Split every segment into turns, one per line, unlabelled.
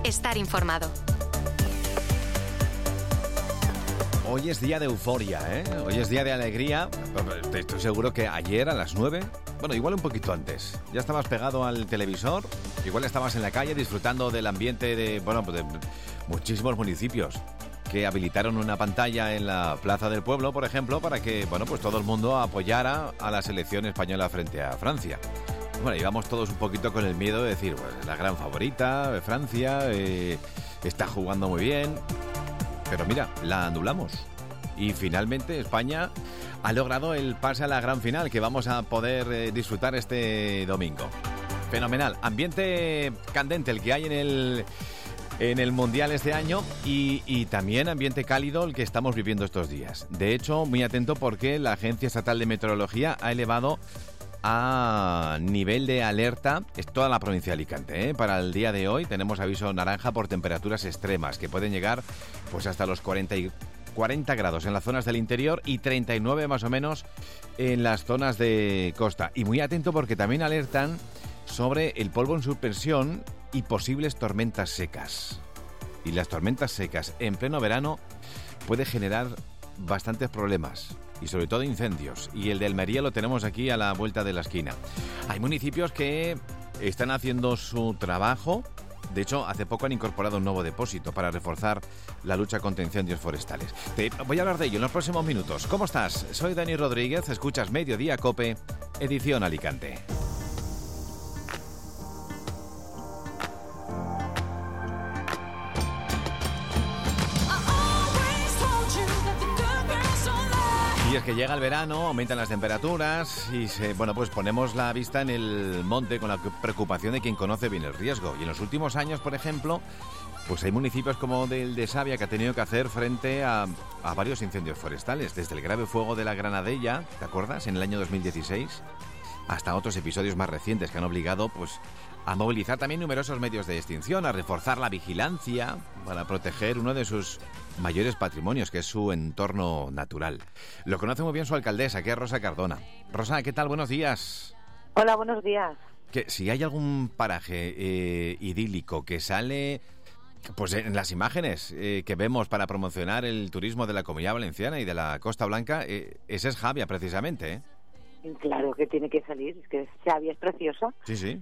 estar informado.
Hoy es día de euforia, ¿eh? Hoy es día de alegría. Estoy seguro que ayer a las 9, bueno, igual un poquito antes, ya estabas pegado al televisor, igual estabas en la calle disfrutando del ambiente de muchísimos municipios que habilitaron una pantalla en la Plaza del Pueblo, por ejemplo, para que, pues todo el mundo apoyara a la selección española frente a Francia. Bueno, íbamos todos un poquito con el miedo de decir, pues la gran favorita, Francia, está jugando muy bien. Pero mira, la anulamos. Y finalmente España ha logrado el pase a la gran final que vamos a poder disfrutar este domingo. Fenomenal. Ambiente candente el que hay en el Mundial este año y también ambiente cálido el que estamos viviendo estos días. De hecho, muy atento porque la Agencia Estatal de Meteorología ha elevado a nivel de alerta es toda la provincia de Alicante, ¿eh? Para el día de hoy tenemos aviso naranja por temperaturas extremas que pueden llegar pues hasta los 40 grados en las zonas del interior y 39 más o menos en las zonas de costa. Y muy atento porque también alertan sobre el polvo en suspensión y posibles tormentas secas. Y las tormentas secas en pleno verano puede generar bastantes problemas y sobre todo incendios, y el de Almería lo tenemos aquí a la vuelta de la esquina. Hay municipios que están haciendo su trabajo. De hecho, hace poco han incorporado un nuevo depósito para reforzar la lucha contra incendios forestales. Te voy a hablar de ello en los próximos minutos. ¿Cómo estás? Soy Dani Rodríguez, escuchas Mediodía Cope, edición Alicante. Y es que llega el verano, aumentan las temperaturas y pues ponemos la vista en el monte con la preocupación de quien conoce bien el riesgo. Y en los últimos años, por ejemplo, pues hay municipios como el de Savia que ha tenido que hacer frente a varios incendios forestales, desde el grave fuego de la Granadella, ¿te acuerdas?, en el año 2016, hasta otros episodios más recientes que han obligado pues a movilizar también numerosos medios de extinción, a reforzar la vigilancia para proteger uno de sus mayores patrimonios, que es su entorno natural. Lo conoce muy bien su alcaldesa, que es Rosa Cardona. Rosa, ¿qué tal? Buenos días.
Hola, buenos días.
Que si hay algún paraje idílico que sale pues en las imágenes que vemos para promocionar el turismo de la Comunidad Valenciana y de la Costa Blanca, ese es Javia, precisamente, ¿eh?
Claro que tiene que salir, es que Xavi es preciosa.
Sí.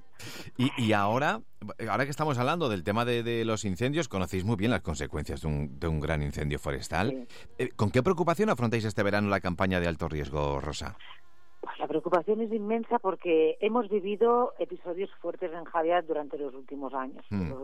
Y ahora que estamos hablando del tema de los incendios, conocéis muy bien las consecuencias de un gran incendio forestal. Sí. ¿Con qué preocupación afrontáis este verano la campaña de alto riesgo, Rosa?
Pues la preocupación es inmensa porque hemos vivido episodios fuertes en Javia durante los últimos años.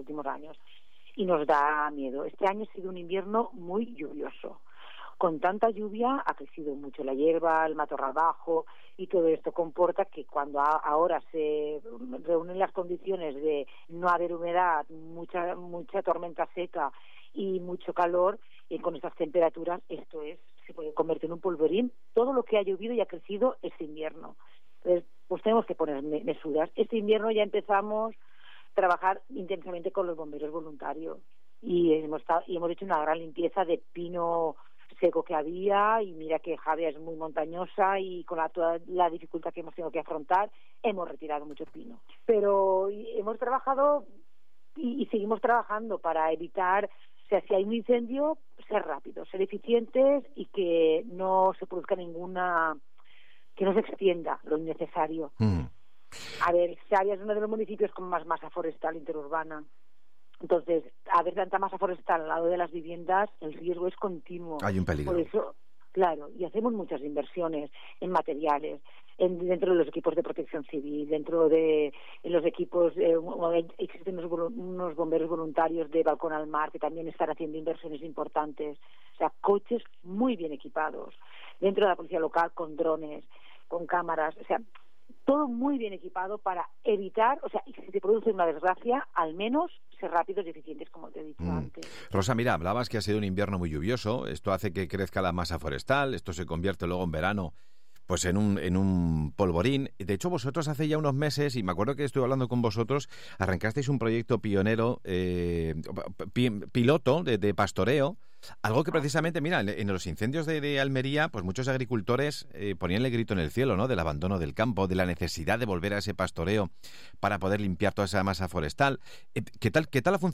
Y nos da miedo. Este año ha sido un invierno muy lluvioso. Con tanta lluvia ha crecido mucho la hierba, el matorral bajo, y todo esto comporta que cuando ahora se reúnen las condiciones de no haber humedad, mucha tormenta seca y mucho calor, y con estas temperaturas se puede convertir en un polvorín todo lo que ha llovido y ha crecido este invierno. Entonces, pues tenemos que poner mesuras. Este invierno ya empezamos a trabajar intensamente con los bomberos voluntarios y hemos hecho una gran limpieza de pino seco que había, y mira que Javia es muy montañosa y con toda la dificultad que hemos tenido que afrontar hemos retirado mucho pino, pero hemos trabajado y seguimos trabajando para evitar, o sea, si hay un incendio, ser rápidos, ser eficientes y que no se produzca que no se extienda lo innecesario. A ver, Xavia es uno de los municipios con más masa forestal interurbana. Entonces, haber tanta masa forestal al lado de las viviendas, el riesgo es continuo.
Hay un peligro.
Por eso, claro, y hacemos muchas inversiones en materiales, dentro de los equipos de protección civil, dentro de los equipos, existen unos bomberos voluntarios de Balcón al Mar que también están haciendo inversiones importantes. O sea, coches muy bien equipados, dentro de la policía local con drones, con cámaras, o sea, todo muy bien equipado para evitar, o sea, y si se produce una desgracia, al menos ser rápidos y eficientes, como te he dicho antes.
Rosa, mira, hablabas que ha sido un invierno muy lluvioso, esto hace que crezca la masa forestal, esto se convierte luego en verano pues en un polvorín. De hecho, vosotros hace ya unos meses, y me acuerdo que estuve hablando con vosotros, arrancasteis un proyecto pionero, piloto de pastoreo, algo que precisamente, mira, en los incendios de Almería, pues muchos agricultores ponían el grito en el cielo, ¿no?, del abandono del campo, de la necesidad de volver a ese pastoreo para poder limpiar toda esa masa forestal. ¿Qué tal ha funcionado